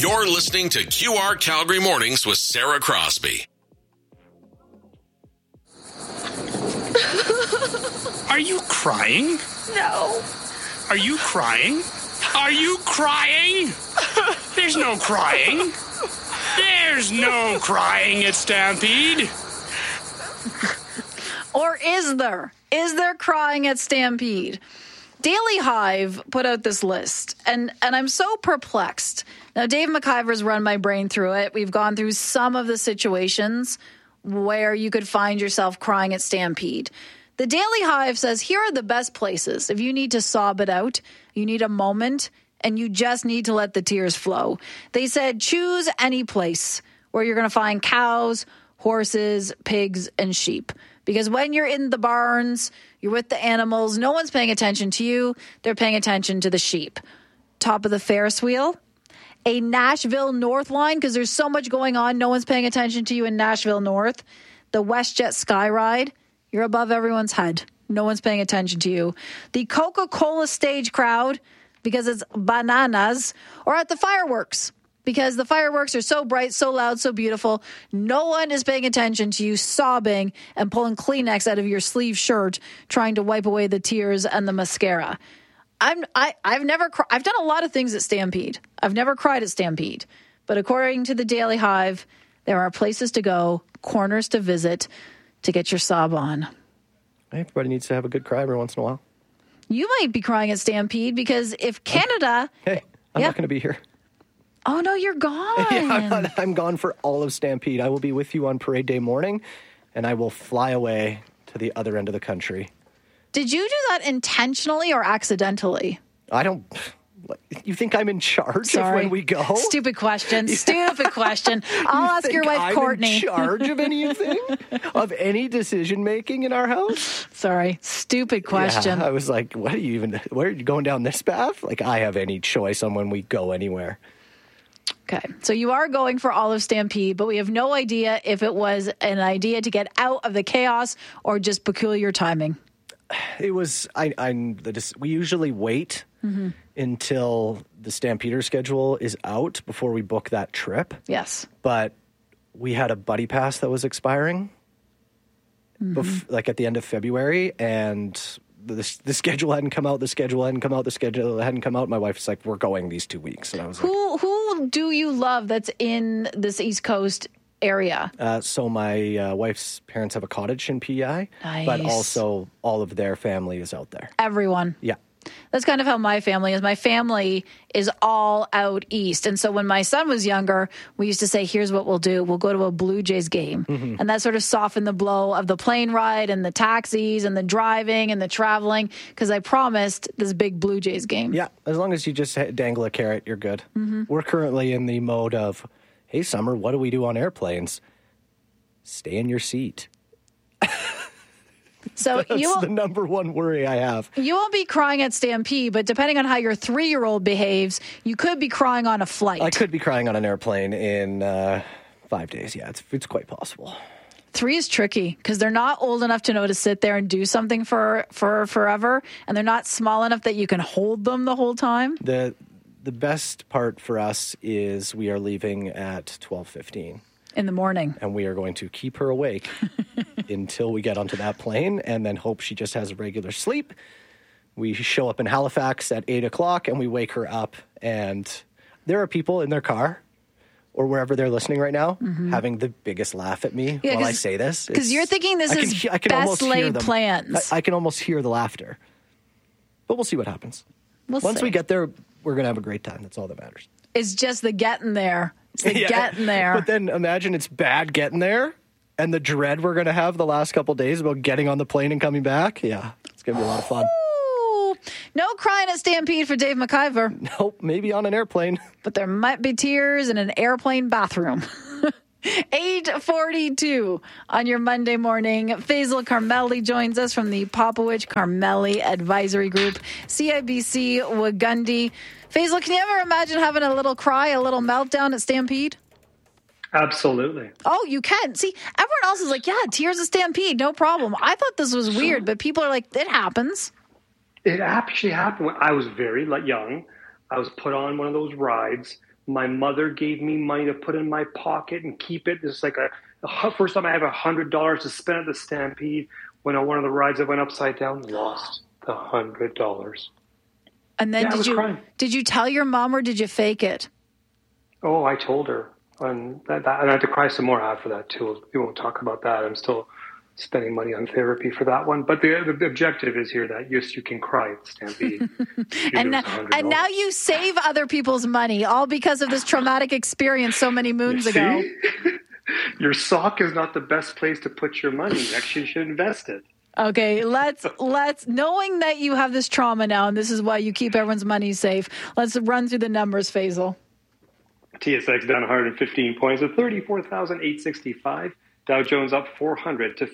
You're listening to QR Calgary Mornings with Sarah Crosby. Are you crying? No. Are you crying? Are you crying? There's no crying. There's no crying at Stampede. Or is there? Is there crying at Stampede? Daily Hive put out this list, and I'm so perplexed. Now, Dave McIver's run my brain through it. We've gone through some of the situations where you could find yourself crying at Stampede. The Daily Hive says, here are the best places. If you need to sob it out, you need a moment, and you just need to let the tears flow. They said, choose any place where you're going to find cows, horses, pigs, and sheep. Because when you're in the barns, you're with the animals, no one's paying attention to you. They're paying attention to the sheep. Top of the Ferris wheel, a Nashville North line, because there's so much going on. No one's paying attention to you in Nashville North. The WestJet Sky Ride, you're above everyone's head. No one's paying attention to you. The Coca-Cola stage crowd, because it's bananas. Or at the fireworks, because the fireworks are so bright, so loud, so beautiful. No one is paying attention to you sobbing and pulling Kleenex out of your sleeve shirt, trying to wipe away the tears and the mascara. I've never I've done a lot of things at Stampede. I've never cried at Stampede. But according to the Daily Hive, there are places to go, corners to visit, to get your sob on. Everybody needs to have a good cry every once in a while. You might be crying at Stampede because if Canada... Hey, I'm not going to be here. Oh, no, you're gone. Yeah, I'm gone for all of Stampede. I will be with you on parade day morning, and I will fly away to the other end of the country. Did you do that intentionally or accidentally? I don't... You think I'm in charge of when we go? Stupid question. Stupid question. I'll ask your wife, Courtney. I'm in charge of anything? Of any decision-making in our house? Sorry. Stupid question. Yeah, I was like, where are you going down this path? Like, I have any choice on when we go anywhere. Okay. So you are going for all of Stampede, but we have no idea if it was an idea to get out of the chaos or just peculiar timing. It was, we usually wait until the Stampeder schedule is out before we book that trip. Yes. But we had a buddy pass that was expiring like at the end of February, and the schedule hadn't come out. The schedule hadn't come out. My wife's like, we're going these 2 weeks. And I was who do you love that's in this East Coast area? So my wife's parents have a cottage in PEI, but also all of their family is out there. Everyone. Yeah. That's kind of how my family is. My family is all out east. And so when my son was younger, we used to say, here's what we'll do. We'll go to a Blue Jays game. Mm-hmm. And that sort of softened the blow of the plane ride and the taxis and the driving and the traveling, because I promised this big Blue Jays game. Yeah, as long as you just dangle a carrot, you're good. Mm-hmm. We're currently in the mode of, hey, Summer, what do we do on airplanes? Stay in your seat. So that's the number one worry I have. You won't be crying at Stampede, but depending on how your 3-year-old behaves, you could be crying on a flight. I could be crying on an airplane in 5 days. Yeah, it's quite possible. 3 is tricky because they're not old enough to know to sit there and do something for forever, and they're not small enough that you can hold them the whole time. The best part for us is we are leaving at 12:15. In the morning. And we are going to keep her awake until we get onto that plane and then hope she just has a regular sleep. We show up in Halifax at 8 o'clock and we wake her up. And there are people in their car or wherever they're listening right now having the biggest laugh at me while I say this. Because you're thinking this is best laid plans. I can almost hear the laughter. But we'll see what happens. Once we get there, we're going to have a great time. That's all that matters. It's just the getting there. It's the getting there. But then imagine it's bad getting there and the dread we're going to have the last couple of days about getting on the plane and coming back. Yeah, it's going to be a lot of fun. Ooh, no crying at Stampede for Dave McIver. Nope, maybe on an airplane. But there might be tears in an airplane bathroom. 8:42 on your Monday morning. Faisal Carmeli joins us from the Popowich Carmeli Advisory Group, CIBC Wagundi. Faisal, can you ever imagine having a little cry, a little meltdown at Stampede? Absolutely. Oh, you can. See, everyone else is like, yeah, tears at Stampede, no problem. I thought this was weird, but people are like, it happens. It actually happened when I was very young. I was put on one of those rides My mother gave me money to put in my pocket and keep it. It's like first time I have $100 to spend at the Stampede. When on one of the rides I went upside down, lost the $100. And then did you tell your mom or did you fake it? Oh, I told her. And I had to cry some more after that, too. We won't talk about that. I'm still spending money on therapy for that one. But the objective is here that, yes, you can cry at Stampede. and now you save other people's money, all because of this traumatic experience so many moons ago. Your sock is not the best place to put your money. Actually, you should invest it. Okay, let's knowing that you have this trauma now, and this is why you keep everyone's money safe, let's run through the numbers, Faisal. TSX down 115 points to 34,865. Dow Jones up 400 to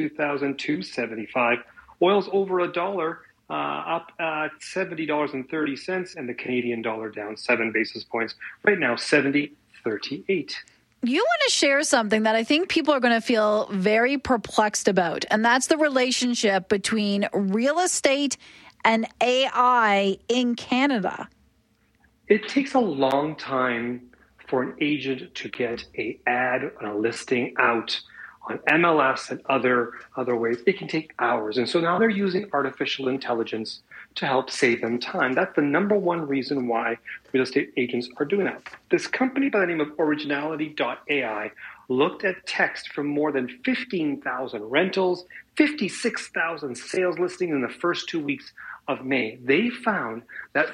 52,275. Oil's over $1, up at $70.30, and the Canadian dollar down 7 basis points. Right now, 70.38. You want to share something that I think people are going to feel very perplexed about, and that's the relationship between real estate and AI in Canada. It takes a long time for an agent to get an ad on a listing out on MLS and other ways. It can take hours. And so now they're using artificial intelligence to help save them time. That's the number one reason why real estate agents are doing that. This company by the name of Originality.ai looked at text from more than 15,000 rentals, 56,000 sales listings in the first 2 weeks of May. They found that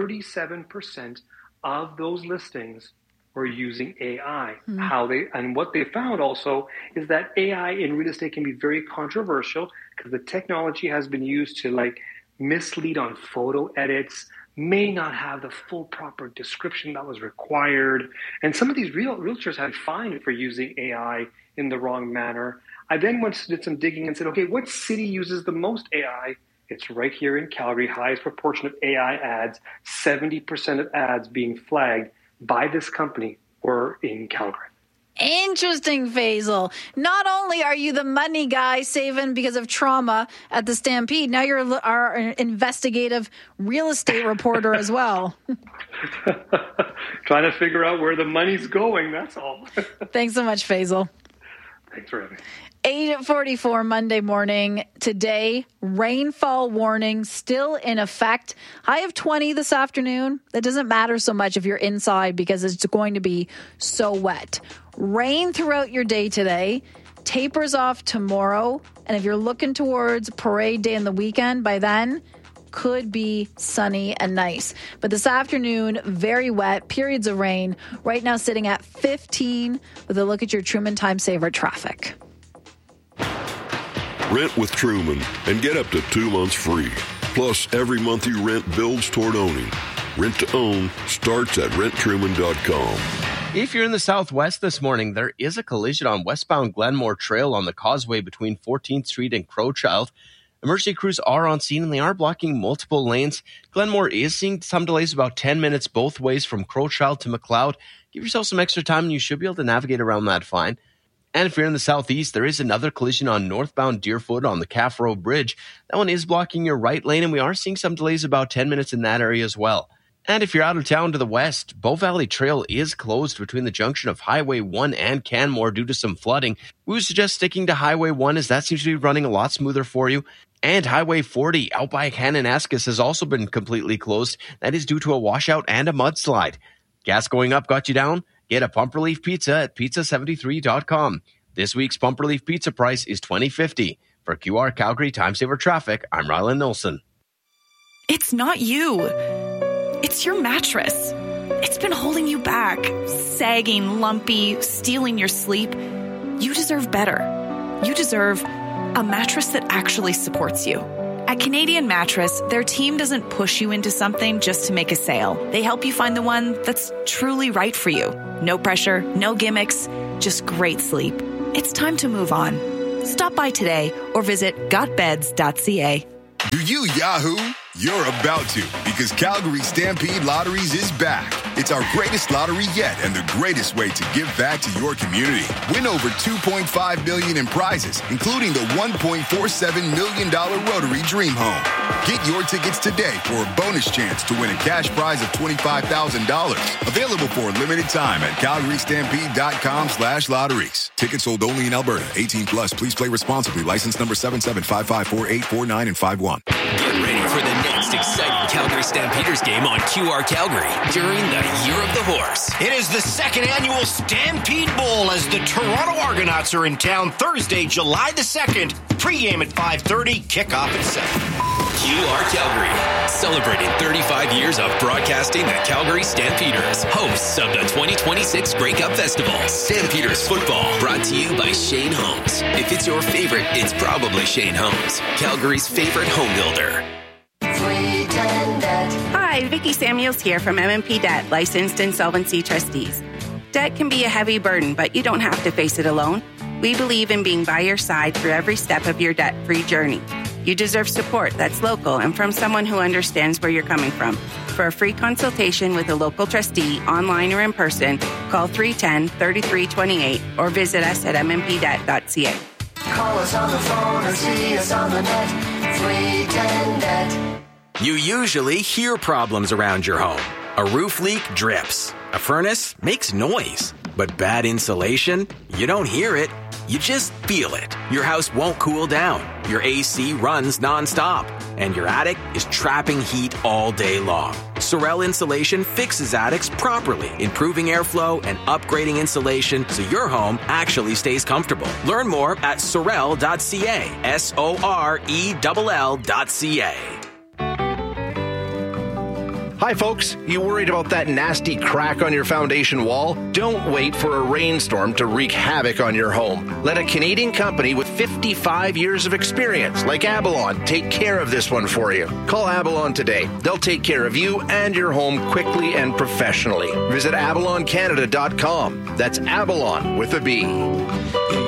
37% of those listings were using AI. And what they found also is that AI in real estate can be very controversial because the technology has been used to mislead on photo edits, may not have the full proper description that was required. And some of these realtors had fined for using AI in the wrong manner. I then did some digging and said, okay, what city uses the most AI? It's right here in Calgary, highest proportion of AI ads, 70% of ads being flagged by this company were in Calgary. Interesting, Faisal. Not only are you the money guy saving because of trauma at the Stampede, now you're our investigative real estate reporter as well. Trying to figure out where the money's going, that's all. Thanks so much, Faisal. Thanks for having me. 8:44 Monday morning. Today, rainfall warning still in effect. High of 20 this afternoon. That doesn't matter so much if you're inside because it's going to be so wet. Rain throughout your day today. Tapers off tomorrow. And if you're looking towards parade day and the weekend, by then, could be sunny and nice. But this afternoon, very wet, periods of rain. Right now sitting at 15 with a look at your Truman Time Saver traffic. Rent with Truman and get up to 2 months free. Plus, every month you rent builds toward owning. Rent to own starts at renttruman.com. If you're in the Southwest this morning, there is a collision on westbound Glenmore Trail on the causeway between 14th Street and Crowchild. Emergency crews are on scene and they are blocking multiple lanes. Glenmore is seeing some delays, about 10 minutes both ways from Crowchild to McLeod. Give yourself some extra time and you should be able to navigate around that fine. And if you're in the southeast, there is another collision on northbound Deerfoot on the Calf Road Bridge. That one is blocking your right lane, and we are seeing some delays about 10 minutes in that area as well. And if you're out of town to the west, Bow Valley Trail is closed between the junction of Highway 1 and Canmore due to some flooding. We would suggest sticking to Highway 1 as that seems to be running a lot smoother for you. And Highway 40 out by Kananaskis has also been completely closed. That is due to a washout and a mudslide. Gas going up got you down? Get a Pump Relief Pizza at pizza73.com. This week's Pump Relief Pizza price is $20.50. For QR Calgary Time Saver Traffic, I'm Rylan Nilsson. It's not you. It's your mattress. It's been holding you back, sagging, lumpy, stealing your sleep. You deserve better. You deserve a mattress that actually supports you. At Canadian Mattress, their team doesn't push you into something just to make a sale. They help you find the one that's truly right for you. No pressure, no gimmicks, just great sleep. It's time to move on. Stop by today or visit gotbeds.ca. Do you Yahoo? You're about to, because Calgary Stampede Lotteries is back. It's our greatest lottery yet and the greatest way to give back to your community. Win over $2.5 million in prizes, including the $1.47 million Rotary Dream Home. Get your tickets today for a bonus chance to win a cash prize of $25,000. Available for a limited time at CalgaryStampede.com/lotteries. Tickets sold only in Alberta. 18 plus. Please play responsibly. License number 77554849 and 51. Get ready for the next exciting Calgary Stampeders game on QR Calgary during the Year of the Horse. It is the second annual Stampede Bowl as the Toronto Argonauts are in town Thursday, July the 2nd. Pre-game at 5:30, kickoff at 7. QR Calgary, celebrating 35 years of broadcasting the Calgary Stampeders, hosts of the 2026 Grey Cup Festival. Stampeders football, brought to you by Shane Homes. If it's your favorite, it's probably Shane Homes, Calgary's favorite home builder. Hi, Vicki Samuels here from MMP Debt, licensed insolvency trustees. Debt can be a heavy burden, but you don't have to face it alone. We believe in being by your side through every step of your debt-free journey. You deserve support that's local and from someone who understands where you're coming from. For a free consultation with a local trustee, online or in person, call 310-3328 or visit us at mmpdebt.ca. Call us on the phone or see us on the net. 310-NET. You usually hear problems around your home. A roof leak drips. A furnace makes noise. But bad insulation? You don't hear it. You just feel it. Your house won't cool down. Your AC runs nonstop. And your attic is trapping heat all day long. Sorel Insulation fixes attics properly, improving airflow and upgrading insulation so your home actually stays comfortable. Learn more at sorel.ca. SORELL.ca. Hi folks, you worried about that nasty crack on your foundation wall? Don't wait for a rainstorm to wreak havoc on your home. Let a Canadian company with 55 years of experience, like Abalon, take care of this one for you. Call Abalon today. They'll take care of you and your home quickly and professionally. Visit AbalonCanada.com. That's Abalon with a B.